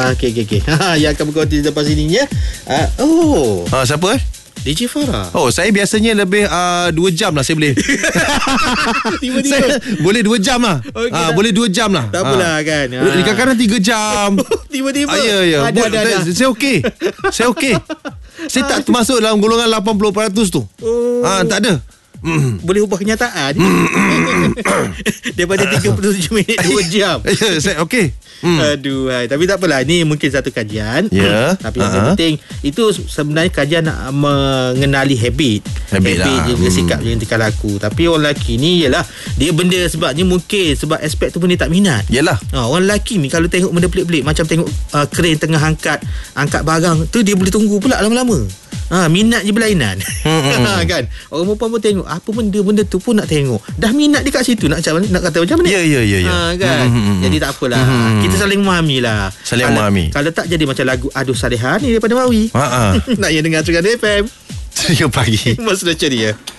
Okey. Yang akan berkongsi lepas ininya. Siapa DJ Farah. Saya biasanya lebih 2 jam lah saya boleh. Tiba-tiba Saya boleh 2 jam lah. Boleh 2 jam lah. Tak apalah kan. Kadang-kadang 3 jam. Tiba-tiba Ya. ada. Saya okey. Saya tak termasuk dalam golongan 80% tu. Tak ada. Boleh ubah kenyataan. Daripada 37 minit 2 jam. Ya, saya okey. Aduh, tapi tak apalah. Ini mungkin satu kajian. Tapi yang penting itu sebenarnya kajian nak mengenali habit lah. Juga sikap yang tingkah laku. Tapi orang lelaki ni ialah dia benda sebabnya mungkin sebab aspek tu pun dia tak minat. Yalah. Orang lelaki ni kalau tengok benda pelik-pelik, macam tengok kren tengah angkat barang tu, dia boleh tunggu pula lama-lama. Minat je berlainan. Kan. Orang perempuan pun tengok apa benda tu pun nak tengok. Dah minat dia kat situ, nak kata macam mana? Ya. Kan. Jadi tak apalah. Kita saling memahami lah. Memahami. Kalau tak jadi macam lagu Aduh Salihah ni daripada Mawi. Nak yang dengar Ceria FM. Ceria pagi. Mas sudah ceria.